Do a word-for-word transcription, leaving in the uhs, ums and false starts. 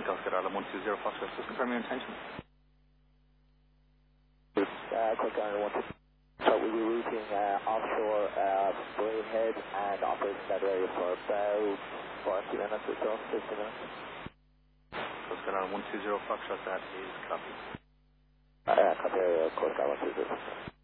Mike Oscar Island one two zero Foxtrot, just confirm your intention. Uh, quick on one two. So we'll be routing uh, offshore uh, Brainhead and operating that area for about forty minutes or so, fifty minutes. Oscar Island one two zero Foxtrot, that is copy. Uh, copy area, Coast Guard one two zero.